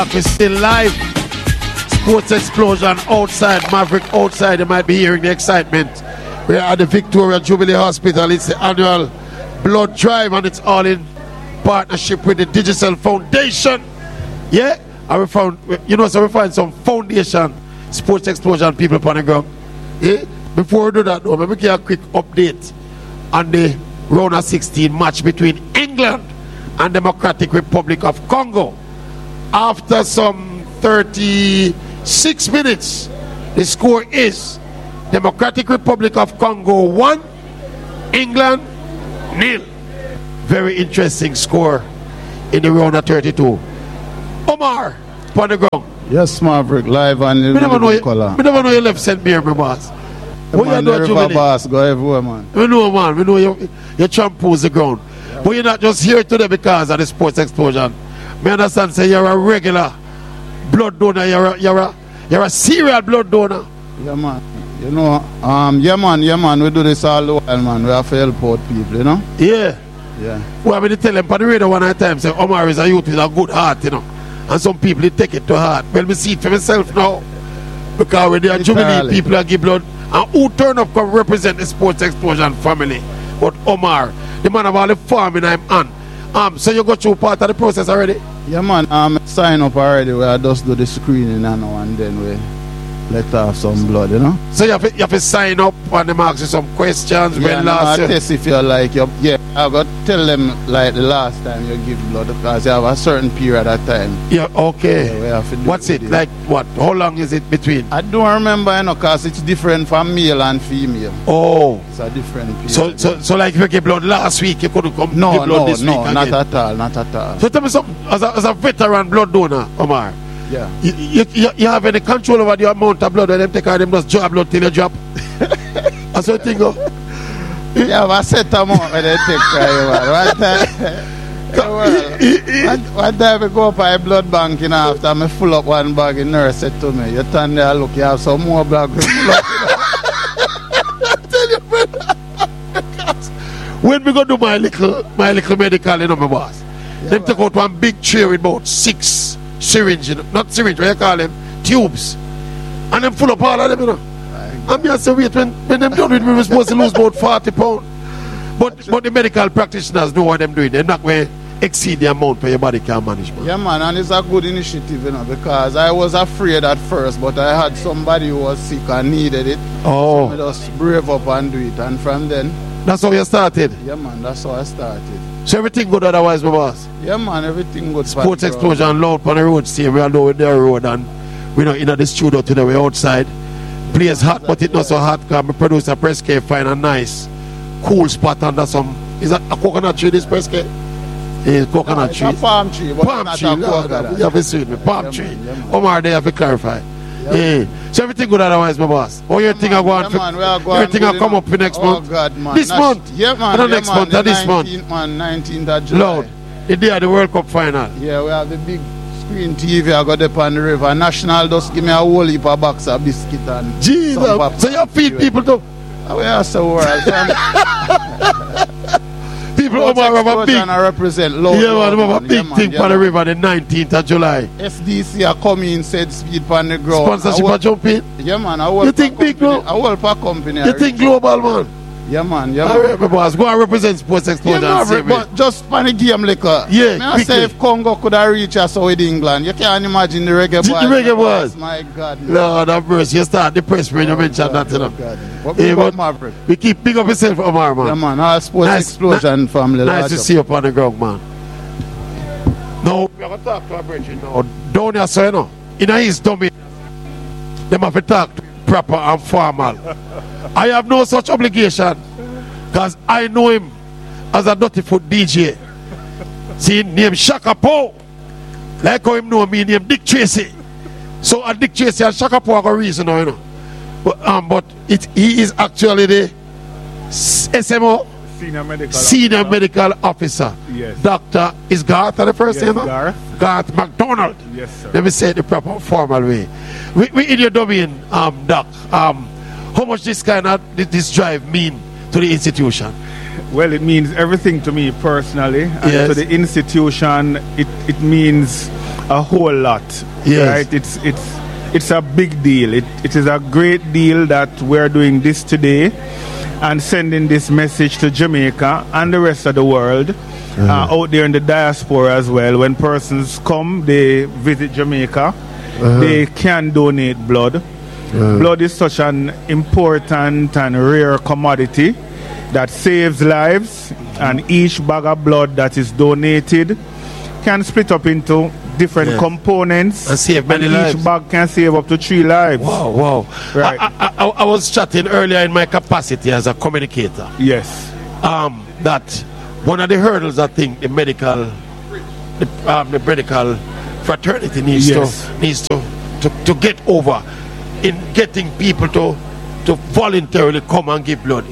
We're still live. Sports explosion outside, Maverick outside. You might be hearing the excitement. We're at the Victoria Jubilee Hospital. It's the annual blood drive, and it's all in partnership with the Digicel Foundation. Yeah, and we found, so we find some foundation sports explosion people upon the ground. Yeah, before we do that, though, let me give you a quick update on the round of 16 match between England and Democratic Republic of Congo. After some 36 minutes, the score is Democratic Republic of Congo 1, England 0. Very interesting score in the round of 32. Omar, upon the ground. Yes, Maverick, live and in color. I never know you left St. Mary, my boss. What you do, River boss, go everywhere, man. We know, man. We know you tramples the ground. Yeah. But you're not just here today because of the sports explosion. I understand, say you're a regular blood donor. You're a serial blood donor. Yeah, man. You know, yeah, man. We do this all the while, man. We have to help out people, you know? Yeah. Yeah. Well, I mean, they tell them on the radio one at a time, say, Omar is a youth with a good heart, you know. And some people, they take it to heart. Well, we see it for myself now. Because when they are Jubilee, people are give blood. And who turn up come represent the sports explosion family? But Omar, the man of all the farming I'm on. So you got through part of the process already? Yeah, man. Sign up already. We just do the screening and then we let off some blood, you know. So you have to sign up and them ask you some questions. Yeah, I test if you're like, yeah, I got to tell them like the last time you give blood because you have a certain period of time. Yeah, okay. Yeah, we have to do what's it? Like what? How long is it between? I don't remember, you know, because it's different from male and female. Oh. It's a different period. So like if you give blood last week, you couldn't come give blood this week again? Not at all. So tell me something, as a veteran blood donor, Omar. Yeah. You have any control over the amount of blood when them take out them just draw blood till you drop? That's what you think of? You have a set amount when they take one time I go up a blood bank, you know, after I full up one bag, the nurse said to me, you turn there, look, you have some more blood. I tell you, brother. When we go do my little medical, you know, my boss, them take out one big tray with about 6 syringes, not syringe, what you call them, tubes, and them full up all of them, you know. And me I say, wait, when them done with me, we're supposed to lose about 40 pounds. But the medical practitioners know what them doing. They're not going to exceed the amount where your body can manage. Man. Yeah, man, and it's a good initiative, you know, because I was afraid at first, but I had somebody who was sick and needed it. Oh. So I just brave up and do it, and from then. That's how you started? Yeah, man, that's how I started. So everything good otherwise, my boss? Yeah, man, everything good. Sports explosion loud on the road, see, we are low in the road, and we're not in the studio today, we're outside. Place hot, but it's not so hot because my producer Press K find a nice, cool spot under some. Is that a coconut tree, this Press K? It's coconut tree. It's a palm tree, but palm tree, you have to see me. Palm tree. Omar, they have to clarify. So everything good otherwise, my boss. Oh, you think I go on? Everything will come up for next month? God, man. This month? Yeah, man. Not next month, or this month? 19th of July. Lord, the day of the World Cup final. Yeah, we have the big screen TV. I got up on the river. National just give me a whole heap of box of biscuit and Jesus. So you feed people too? We are so world. People Omar have a big represent low. Yeah, man, have a big thing on the river the 19th of July. SDC are coming said speed on the ground. Sponsorship are jumping? Yeah, man. You think big, no? A whole pack company. You think global, man? Yeah, man. Yeah, man. My boss, go and represent sports explosion. Yeah, but just for the game, liquor. Yeah, I say if Congo could have reached us with England, you can't imagine the reggae boys. The reggae boys. My God. Lord have mercy. You start the press when you mention that, you know. But we keep big up yourself, Omar, man. Yeah, man. Our sports explosion family. Nice to see you up on the ground, man. No, we have to talk to our brethren now. Down here, so you know, in his domain, they have to talk to proper and formal. I have no such obligation because I know him as a dirty foot DJ. See, name Shaka Poe. Like how him know me, name Dick Tracy. So a Dick Tracy and Shaka Poe have a reason now, you know. But he is actually the SMO, Senior Medical Officer. Yes. Doctor, is Garth the first name? Garth McDonald. Yes, sir. Let me say it the proper formal way. We in your domain, Doc. How much this drive mean to the institution? Well, it means everything to me personally, and to the institution, it means a whole lot. Yes. Right? It's a big deal. It is a great deal that we're doing this today and sending this message to Jamaica and the rest of the world, out there in the diaspora as well. When persons come, they visit Jamaica, they can donate blood. Blood is such an important and rare commodity that saves lives, and each bag of blood that is donated can split up into different components, and save many lives. Each bag can save up to 3 lives. Wow. Right. I was chatting earlier in my capacity as a communicator. Yes. That one of the hurdles I think the medical fraternity needs to get over in getting people to voluntarily come and give blood.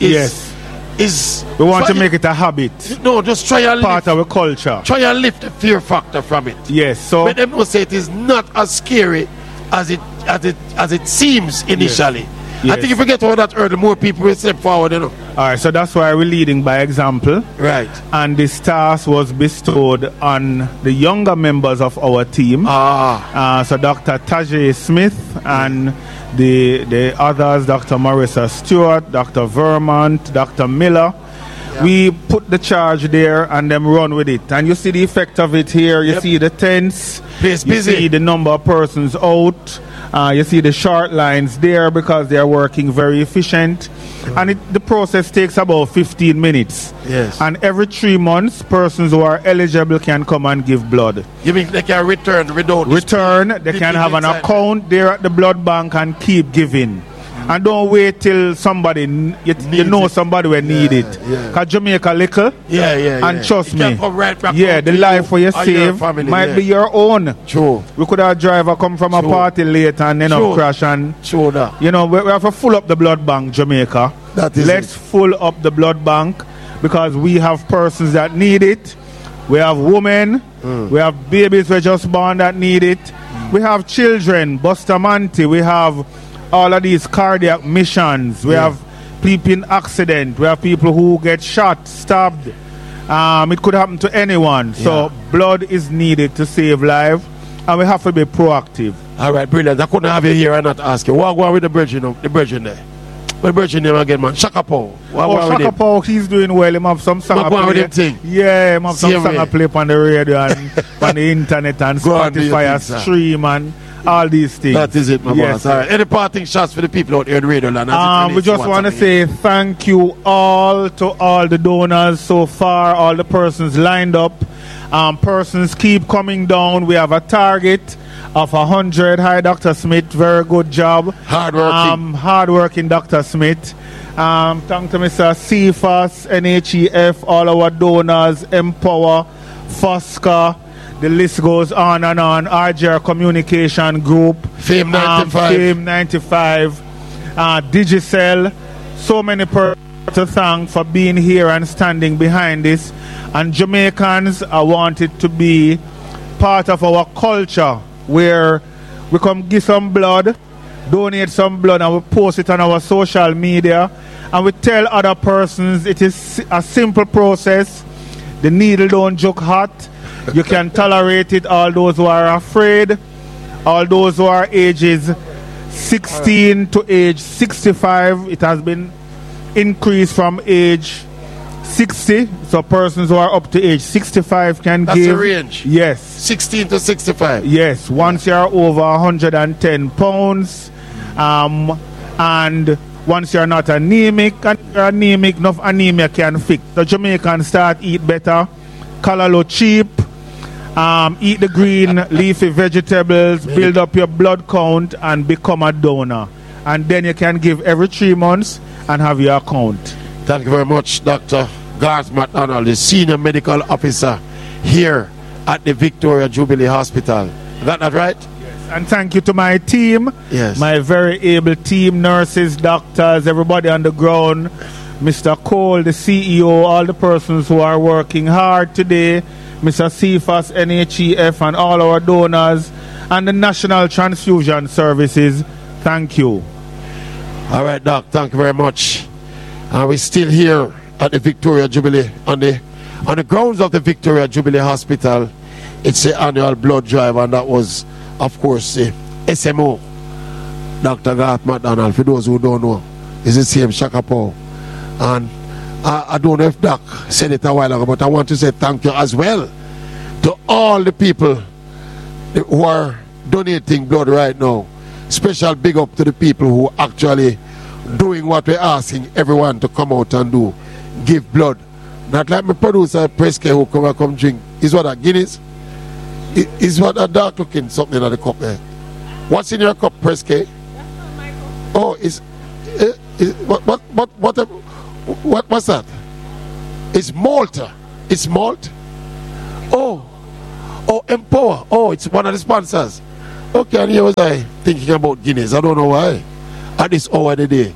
We want to make it a habit. No, just try and part of our culture. Try and lift the fear factor from it. Yes. So let them know say it is not as scary as it seems initially. Yes. I think if we get over that hurdle, more people will step forward, you know. Alright, so that's why we're leading by example. Right. And this task was bestowed on the younger members of our team. So Dr. Tajay Smith and the others, Dr. Marissa Stewart, Dr. Vermont, Dr. Miller. We put the charge there and them run with it. And you see the effect of it here. You see the tents. You see the number of persons out. You see the short lines there because they are working very efficient. And the process takes about 15 minutes. Yes. And every 3 months, persons who are eligible can come and give blood. You mean they can return? They can have an account there at the blood bank and keep giving. And don't wait till somebody, you know somebody will need it. Because Jamaica little. And trust me, the life for you save might be your own. True. We could have a driver come from a party late and end up crash. And, you know, we have to full up the blood bank, Jamaica. Let's full up the blood bank because we have persons that need it. We have women. We have babies who are just born that need it. We have children, Bustamante. We have all of these cardiac missions. We have people in accident. We have people who get shot, stabbed. It could happen to anyone. So blood is needed to save life, and we have to be proactive. All right, brilliant. I couldn't have you here and not ask you. What go on with the Virgin there? What Virgin name again, man? Shaka Paul. Shaka Paul, he's doing well. He have some song play. Yeah, he have some song play on the radio and on the internet and Spotify stream and all these things. That is it, my boss. All right. Any parting shots for the people out here in Radio Land? We just want to say thank you all to all the donors so far, all the persons lined up. Persons keep coming down. We have a target of 100. Hi, Dr. Smith. Very good job. Hardworking Dr. Smith. Thank to Mr. CFAS, NHEF, all our donors, Empower, Fosca. The list goes on and on. RGR Communication Group, Fame 95, Digicel. So many persons to thank for being here and standing behind this. And Jamaicans, I want it to be part of our culture where we come give some blood, donate some blood, and we post it on our social media. And we tell other persons it is a simple process. The needle don't joke hot. You can tolerate it. All those who are afraid, all those who are ages 16 to age 65, it has been increased from age 60. So persons who are up to age 65 can give. That's the range? Yes. 16 to 65? Yes. Once you are over 110 pounds, and once you're not anemic, and you're anemic, enough anemia can fix. The Jamaicans start eat better, calalo cheap, eat the green leafy vegetables, build up your blood count and become a donor. And then you can give every 3 months and have your account. Thank you very much, Dr. Garth McDonald, the Senior Medical Officer here at the Victoria Jubilee Hospital. Got that right? Yes. And thank you to my team, my very able team, nurses, doctors, everybody on the ground, Mr. Cole, the CEO, all the persons who are working hard today, Mr. CFAS, NHEF, and all our donors, and the National Transfusion Services. Thank you. All right, Doc, thank you very much. We're still here at the Victoria Jubilee, on the grounds of the Victoria Jubilee Hospital It's the annual blood drive, and that was, of course, the SMO, Dr. Garth McDonald. For those who don't know, it's the same Shaka Paul. And I don't know if Doc said it a while ago, but I want to say thank you as well to all the people who are donating blood right now. Special big up to the people who actually doing what we're asking everyone to come out and do. Give blood. Not like my producer Presque who come drink. Is what a Guinness? Is what a dark looking something in the cup there. What's in your cup, Presque? That's not my cup. Oh, what's that? It's malt. It's malt. Oh, Empower. Oh, it's one of the sponsors. Okay, and here was I thinking about Guinness. I don't know why. At this hour of the day.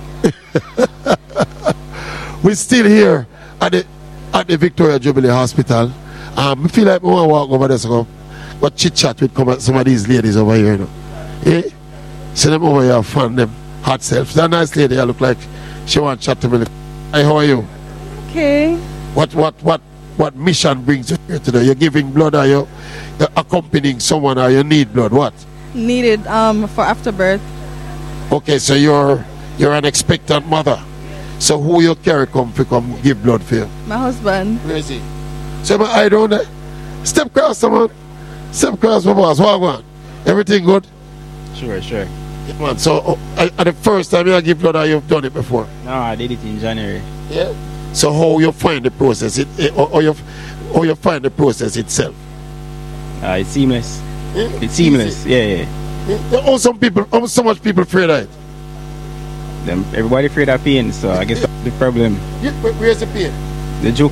We're still here at the Victoria Jubilee Hospital. I feel like we want to walk over there so go chit chat with some of these ladies over here. You know. Eh? See them over here, fan them hot self. That nice lady, I look like she want to chat to me. Hi, how are you? Okay. What mission brings you here today? You're giving blood, or you're accompanying someone, or you need blood? What? Needed for afterbirth. Okay, so you're an expectant mother. So who you carry come give blood for you? My husband. Where is he? So my eye down there. Step across, someone. Step across, my boss. What on? Everything good? Sure. Yeah, man. So at the first time you give blood, or you've done it before? No, I did it in January. Yeah. So how you find the process? Or you find the process itself? It's seamless. Yeah? It's seamless. Easy. Yeah. So much people afraid of it. Everybody afraid of pain, so I guess that's the problem. Yeah, where's the pain? The joke.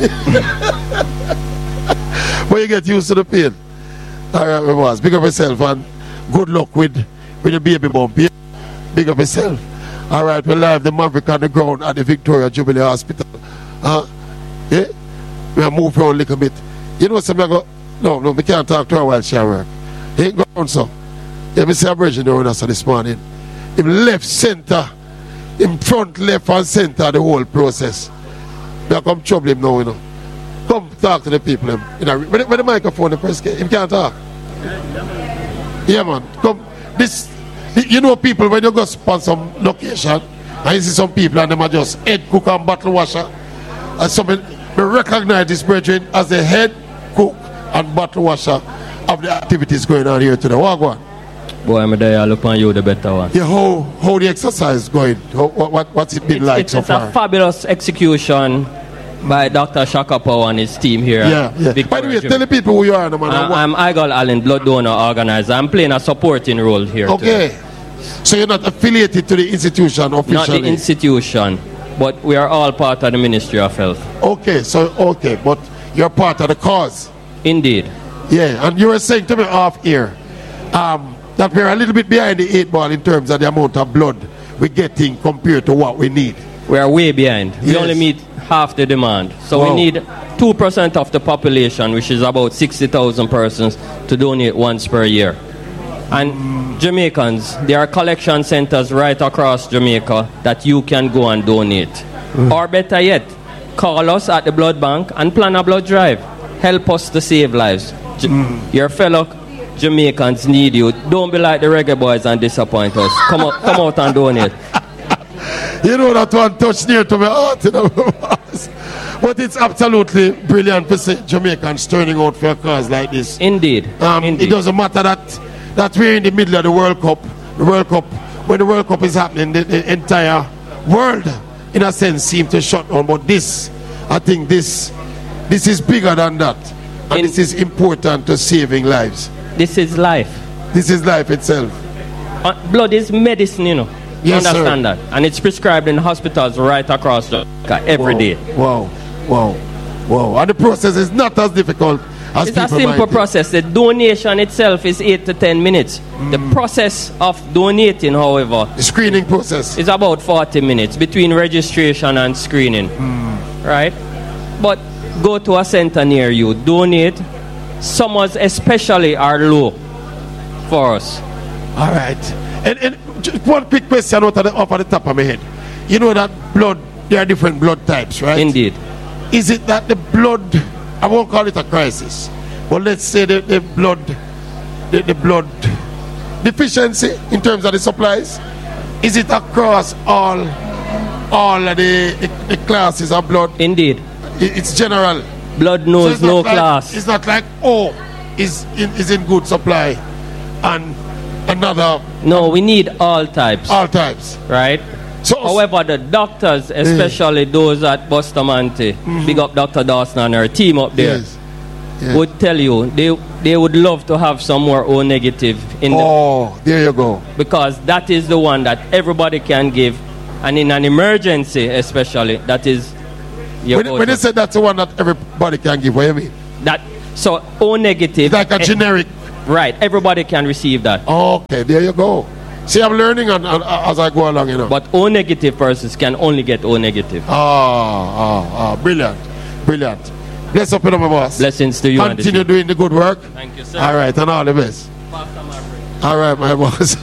But you get used to the pain. All right, my boss. Big up yourself and good luck with the baby bump. Yeah? Big up yourself. All right, we're live, the Maverick on the ground at the Victoria Jubilee Hospital. Yeah? We'll move around a little bit. You know something I go, no, we can't talk to her while she work. He ain't going so. Yeah, we see a virgin around us this morning. In left, center, in front, left and center, the whole process. We come trouble him now, you know. Come talk to the people. You know, with the microphone, the press, him can't talk. Yeah, man. Come, you know people, when you go on some location, and you see some people and them are just head cook and bottle washer. And so we recognize this brethren as the head cook and bottle washer of the activities going on here today. What go on? Boy, I'm there, I look on you, the better one. Yeah, how the exercise going? What's it been like so far? It's a fabulous execution by Dr. Shaka Power and his team here. Yeah. By the way, tell the people who you are, man. I'm Igal Allen, blood donor organizer. I'm playing a supporting role here. Okay. Today. So you're not affiliated to the institution officially? Not the institution, but we are all part of the Ministry of Health. Okay, but you're part of the cause. Indeed. Yeah, and you were saying to me off here that we're a little bit behind the 8 ball in terms of the amount of blood we're getting compared to what we need. We are way behind. We only meet half the demand. So we need 2% of the population, which is about 60,000 persons, to donate once per year. And Jamaicans, there are collection centers right across Jamaica that you can go and donate. Or better yet, call us at the blood bank and plan a blood drive. Help us to save lives. Your fellow Jamaicans need you. Don't be like the reggae boys and disappoint us. Come out and donate. You know that one touched near to my heart, you know. But it's absolutely brilliant to see Jamaicans turning out for a cause like this. Indeed. It doesn't matter that we're in the middle of the World Cup. When the World Cup is happening, the entire world, in a sense, seems to shut down. But I think this is bigger than that. And this is important to saving lives. This is life. This is life itself. Blood is medicine, you know. You Yes, understand sir. that? And it's prescribed in hospitals right across Jamaica every day. Wow. And the process is not as difficult as it's a people simple might process. The donation itself is 8 to 10 minutes. The process of donating, however, the screening process is about 40 minutes between registration and screening. Right? But go to a center near you, donate. Summers especially are low for us. All right. And just one quick question off of the top of my head. You know that blood, there are different blood types, right? Indeed. Is it that the blood, I won't call it a crisis, But let's say the blood deficiency in terms of the supplies, is it across all of the classes of blood? Indeed. It's general. Blood knows it's no not like, class. It's not like is in good supply and another. No, we need all types. All types. Right? So, however, the doctors, especially those at Bustamante, big up Dr. Dawson and her team up there, would tell you they would love to have some more O negative in there you go. Because that is the one that everybody can give, and in an emergency especially, that is when they say that's the one that everybody can give, what do you mean? That so O negative, it's like a generic. Right, everybody can receive that. Okay, there you go. See, I'm learning as I go along, you know. But O negative persons can only get O negative. Brilliant. Bless up, my boss. Blessings to you. Continue doing the good work. Thank you, sir. All right, and all the best. All right, my boss.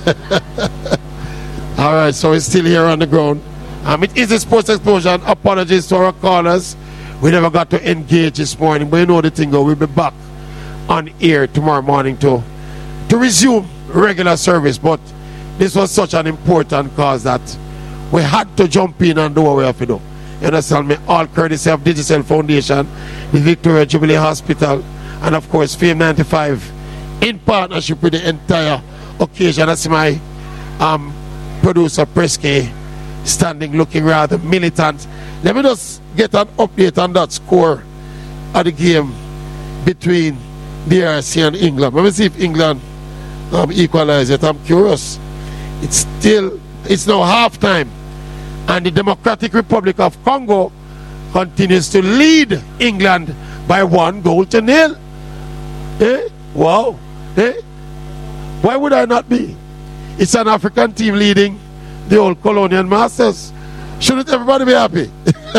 All right, so it's still here on the ground. It is a sports explosion. Apologies to our callers. We never got to engage this morning, but you know the thing, we'll be back on air tomorrow morning to resume regular service. But this was such an important cause that we had to jump in and do what we have to do. You understand me? All courtesy of Digicel Foundation, the Victoria Jubilee Hospital, and of course Fame 95 in partnership with the entire occasion. That's my producer Presky standing looking rather militant. Let me just get an update on that score of the game between DRC and England. Let me see if England equalize it. I'm curious. It's now halftime, and the Democratic Republic of Congo continues to lead England by 1-0. Wow. Why would I not be? It's an African team leading the old colonial masters. Shouldn't everybody be happy?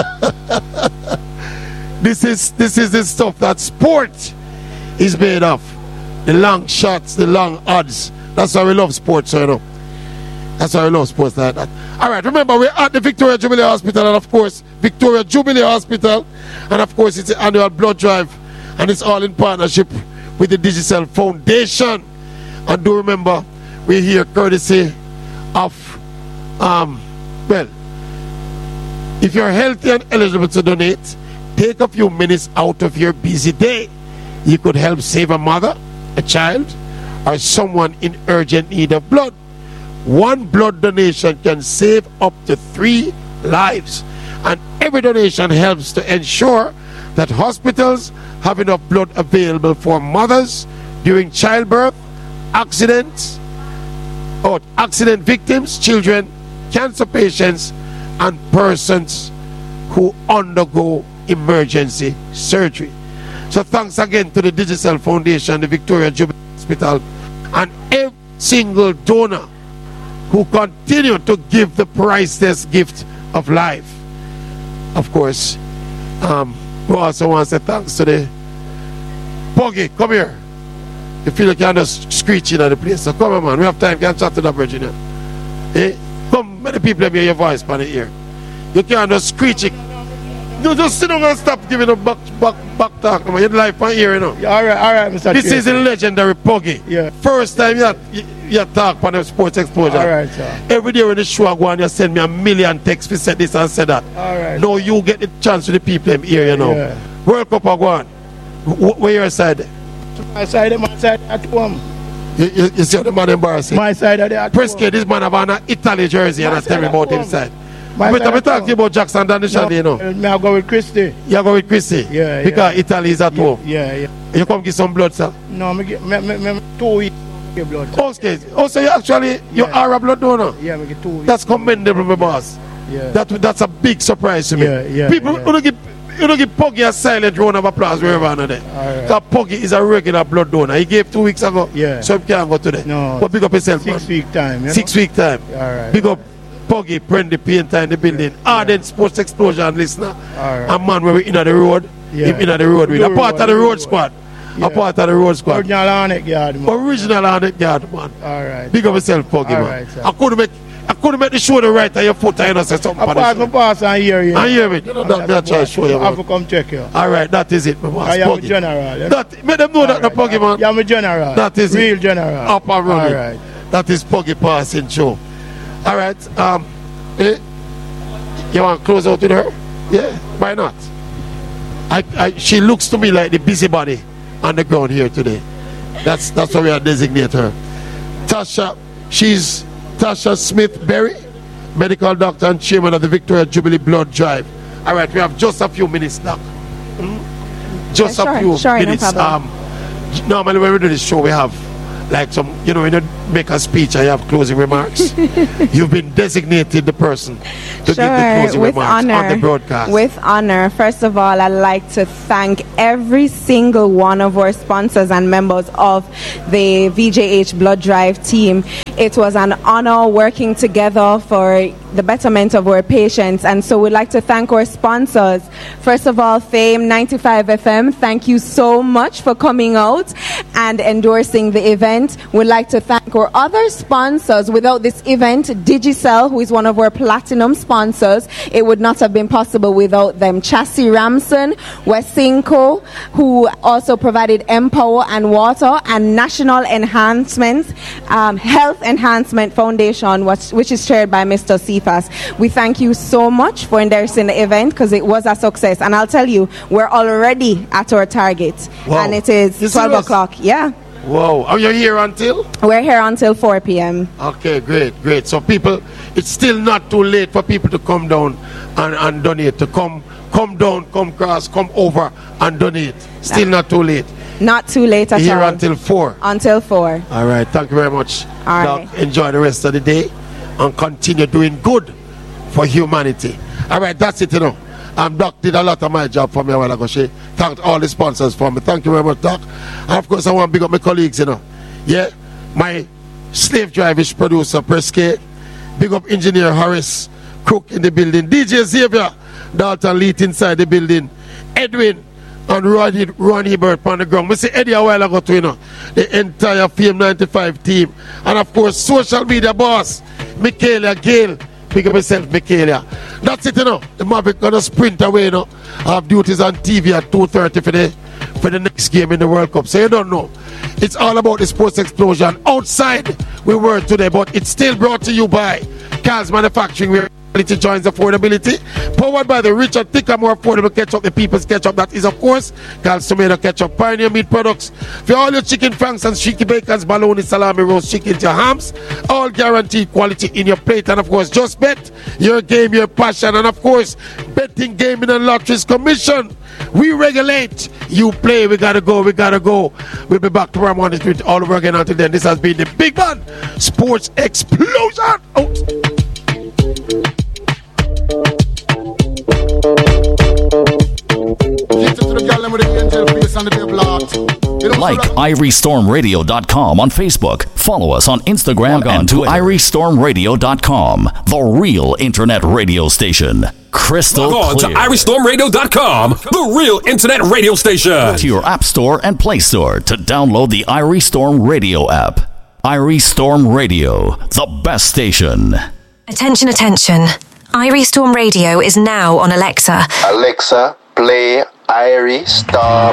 This is the stuff that sport is made of. The long shots, the long odds. That's why we love sports, you know. That's why we love sports like that. All right, remember, we're at the Victoria Jubilee Hospital, and of course, Victoria Jubilee Hospital, and of course, it's the annual blood drive, and it's all in partnership with the Digicel Foundation. And do remember, we're here courtesy of, if you're healthy and eligible to donate, take a few minutes out of your busy day. You could help save a mother, a child, or someone in urgent need of blood. One blood donation can save up to 3 lives, and every donation helps to ensure that hospitals have enough blood available for mothers during childbirth, accident victims, children, cancer patients, and persons who undergo emergency surgery. So thanks again to the Digicel Foundation, the Victoria Jubilee Hospital, and every single donor who continue to give the priceless gift of life. Of course, we also want to say thanks to the Puggy. Come here. You feel like you're just screeching at the place. So come on, man. We have time. Can chat to the Virginia. Come, many people hear your voice by the ear. You can't just screech it. No, just sit down and stop giving a back talk. Your life on here, you know. Yeah, all right, Mr. This is the legendary Puggy. Yeah. First time you talk on the sports explosion. All right, sir. Every day when the show go on, you send me a million texts to say this and say that. All right. Now you get the chance to the people in here, you know. Yeah. World Cup go on. Where your side? My side at home. You see the man embarrassing. My side at home. Presky, this man have on an Italy jersey and I tell me about him side. I'm talking about Jackson Danishandi, you know. I'll go with Christy. You go with Christy? Yeah. Because Italy is at home. Yeah. You come give some blood, sir? No, I get 2 weeks blood. Okay. Also, you are a blood donor? Yeah, I get 2 weeks. That's commendable, my boss. Yeah. That's a big surprise to me. Yeah. People don't give Puggy a silent round of applause wherever on there. Right. Because Puggy is a regular blood donor. He gave 2 weeks ago. Yeah. So he can't go today. No. But big up yourself, 6 week time. You know? 6 week time. All right. Big up Puggy, Prendy, Painter in the building. Ardent Sports Explosion listener. All right. A man where we in the road. Yeah. Him in the road. A part of the road squad. Yeah. A part of the road squad. Original on it, yard, man. Original on it, yard, man. All right. Big up yourself, Puggy, All man. right, sir. I couldn't make the shoulder right on your foot. I know say something. I pass and hear you. I hear me. You know that me I try to show you. I have to come check you. All right, that is it, my boss. I am a Puggy. general. That, make them know that the Puggy, man. Yeah, I'm a general. That is real it. general. Up and running. All right. That is Puggy passing show. All right. You want to close out with her? Yeah. Why not? She looks to me like the busybody on the ground here today. That's how we are designate her. Tasha, she's Tasha Smith Berry, medical doctor and chairman of the Victoria Jubilee Blood Drive. All right, we have just a few minutes now. Just a few minutes. No normally when we do this show, we have like some, you know, when you make a speech and you have closing remarks. You've been designated the person to give the closing remarks on the broadcast. With honor. First of all, I'd like to thank every single one of our sponsors and members of the VJH Blood Drive team. It was an honor working together for the betterment of our patients, and so we'd like to thank our sponsors. First of all, Fame 95 FM, thank you so much for coming out and endorsing the event. We'd like to thank our other sponsors. Without this event, Digicel, who is one of our platinum sponsors, it would not have been possible without them. Chassis Ramson, Wesinco, who also provided Empower and Water, and National Enhancements, Health Enhancement Foundation, which is chaired by Mr. CFAS. We thank you so much for endorsing the event because it was a success. And I'll tell you, we're already at our target. Wow. And it is 12 o'clock. Yeah. Whoa. Are you here until? We're here until 4 p.m. Okay, great. So people, it's still not too late for people to come down and donate, to come down, come cross, come over and donate. Still not too late. Not too late at Here all. until 4. Until 4. All right, thank you very much. All Doc, right. enjoy the rest of the day and continue doing good for humanity. All right, that's it, you know. Doc did a lot of my job for me a while ago. She thanked all the sponsors for me. Thank you very much, Doc. And of course, I want to big up my colleagues, you know. Yeah, my slave drivish producer, Presque. Big up engineer Horace Cook in the building. DJ Xavier, Dalton Leet inside the building. Edwin and Ron Hebert on the ground. We see Eddie a while ago too, you know. The entire Fame 95 team. And of course, social media boss, Michaela Gale. Pick up yourself, Michaela. That's it, you know. The Maverick gonna sprint away, you know. I have duties on TV at 2:30 for the next game in the World Cup. So you don't know. It's all about the sports explosion. Outside we were today, but it's still brought to you by Carl's Manufacturing, where quality joins affordability. Powered by the richer, thicker, more affordable ketchup, the people's ketchup. That is, of course, Carl's Tomato Ketchup. Pioneer Meat Products. For all your chicken franks and cheeky bacons, bologna, salami, roast chicken, your hams, all guaranteed quality in your plate. And of course, Just Bet, your game, your passion. And of course, Betting, Gaming and Lotteries Commission. We regulate, you play. We gotta go. We'll be back tomorrow morning with all over again. Until then, this has been the Big Man Sports Explosion. Out. Like IrieStormRadio.com on Facebook. Follow us on Instagram and to IrieStormRadio.com, the real internet radio station. Crystal Log on clear. to IrieStormRadio.com, the real internet radio station. To your App Store and Play Store to download the Irie Storm Radio app. Irie Storm Radio, the best station. Attention. Irie Storm Radio is now on Alexa. Alexa, play Irie Storm.